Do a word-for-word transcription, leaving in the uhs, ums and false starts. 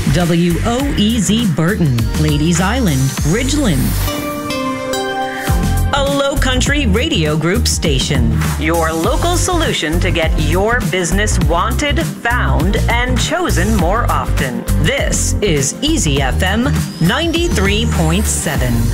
W O E Z Burton, Ladies Island, Ridgeland. A Low Country Radio Group station. Your local solution to get your business wanted, found, and chosen more often. This is Easy F M ninety-three point seven.